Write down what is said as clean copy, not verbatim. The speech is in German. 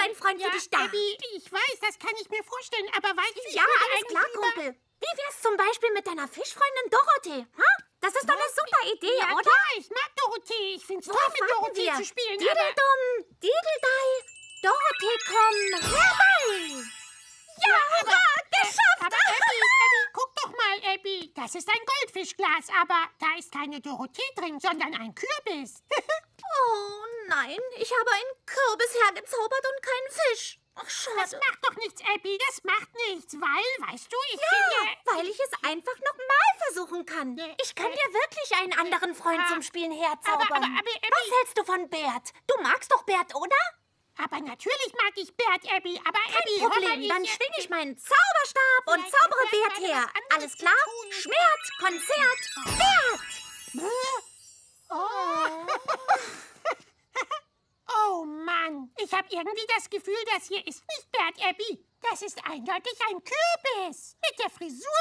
ein Freund für dich da. Abby, ich weiß, das kann ich mir vorstellen, aber weißt du, Ja, alles klar, Kumpel. Wie wär's zum Beispiel mit deiner Fischfreundin Dorothee? Ha? Das ist doch eine super Idee, ja, oder? Klar, ich mag Dorothee. Ich find's toll, mit Dorothee zu spielen. Dideldum, Dideldei, Dorothee, komm herbei. Ja, hurra, geschafft! Aber Abby, guck doch mal, Abby. Das ist ein Goldfischglas, aber da ist keine Dorothee drin, sondern ein Kürbis. Oh nein, ich habe einen Kürbis hergezaubert und keinen Fisch. Ach, schade. Das macht doch nichts, Abby, das macht nichts, weil, weißt du, ich finde... weil ich es einfach nochmal versuchen kann. Ich kann dir wirklich einen anderen Freund zum Spielen herzaubern. Aber, Abby, was hältst du von Bert? Du magst doch Bert, oder? Aber natürlich mag ich Bert, Abby, aber Abby, Kein Problem, dann schwing ich meinen Zauberstab und zaubere Bert her. Alles klar? Schmerz, Konzert, Bert! Oh Mann, ich habe irgendwie das Gefühl, das hier ist nicht Bert, Abby. Das ist eindeutig ein Kürbis mit der Frisur